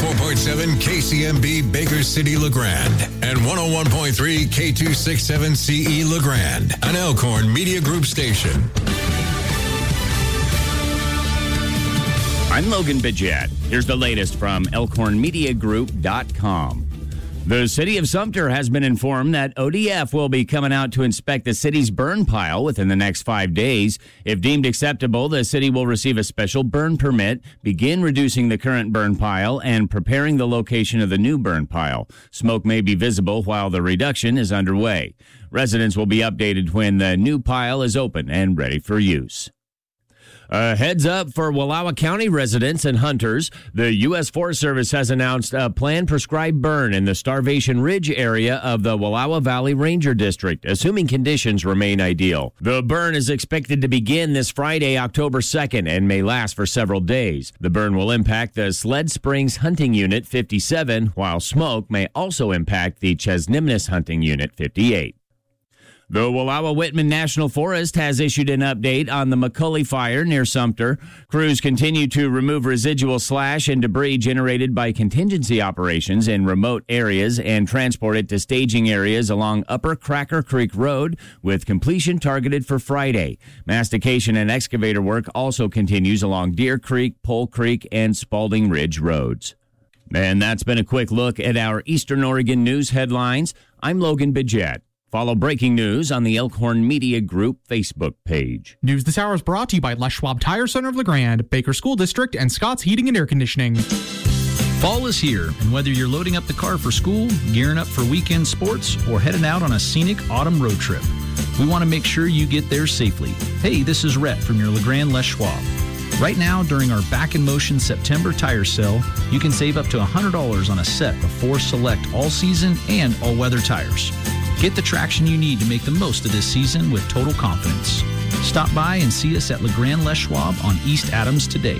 104.7 KCMB Baker City LeGrand and 101.3 K267CE LeGrand, an Elkhorn Media Group station. I'm Logan Bidget. Here's the latest from ElkhornMediaGroup.com. The city of Sumter has been informed that ODF will be coming out to inspect the city's burn pile within the next 5 days. If deemed acceptable, the city will receive a special burn permit, begin reducing the current burn pile, and preparing the location of the new burn pile. Smoke may be visible while the reduction is underway. Residents will be updated when the new pile is open and ready for use. A heads up for Wallowa County residents and hunters. The U.S. Forest Service has announced a planned prescribed burn in the Starvation Ridge area of the Wallowa Valley Ranger District, assuming conditions remain ideal. The burn is expected to begin this Friday, October 2nd, and may last for several days. The burn will impact the Sled Springs Hunting Unit 57, while smoke may also impact the Chesnimnus Hunting Unit 58. The Wallowa-Whitman National Forest has issued an update on the McCulley fire near Sumter. Crews continue to remove residual slash and debris generated by contingency operations in remote areas and transport it to staging areas along Upper Cracker Creek Road, with completion targeted for Friday. Mastication and excavator work also continues along Deer Creek, Pole Creek, and Spalding Ridge roads. And that's been a quick look at our Eastern Oregon news headlines. I'm Logan Bidget. Follow breaking news on the Elkhorn Media Group Facebook page. News this hour is brought to you by Les Schwab Tire Center of LeGrand, Baker School District, and Scott's Heating and Air Conditioning. Fall is here, and whether you're loading up the car for school, gearing up for weekend sports, or heading out on a scenic autumn road trip, we want to make sure you get there safely. Hey, this is Rhett from your LeGrand Les Schwab. Right now, during our Back in Motion September tire sale, you can save up to $100 on a set of 4 select all-season and all-weather tires. Get the traction you need to make the most of this season with total confidence. Stop by and see us at LeGrand Les Schwab on East Adams today.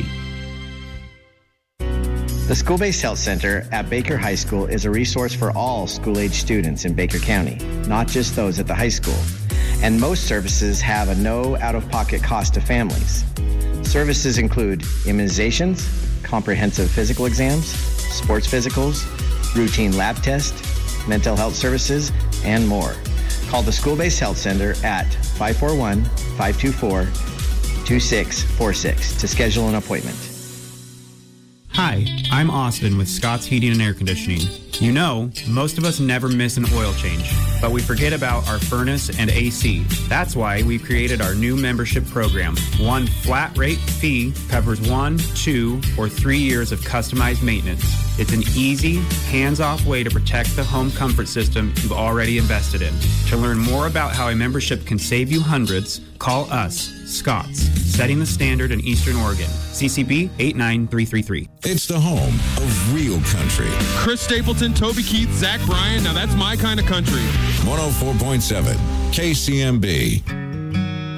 The School-Based Health Center at Baker High School is a resource for all school-age students in Baker County, not just those at the high school. And most services have a no out-of-pocket cost to families. Services include immunizations, comprehensive physical exams, sports physicals, routine lab tests, mental health services, and more. Call the School-Based Health Center at 541-524-2646 to schedule an appointment. Hi, I'm Austin with Scott's Heating and Air Conditioning. You know, most of us never miss an oil change, but we forget about our furnace and AC. That's why we created our new membership program. One flat rate fee covers 1, 2, or 3 years of customized maintenance. It's an easy, hands-off way to protect the home comfort system you've already invested in. To learn more about how a membership can save you hundreds, call us, Scott's, setting the standard in Eastern Oregon. CCB 89333. It's the home of real country. Chris Stapleton, Toby Keith, Zach Bryan. Now that's my kind of country. 104.7 KCMB.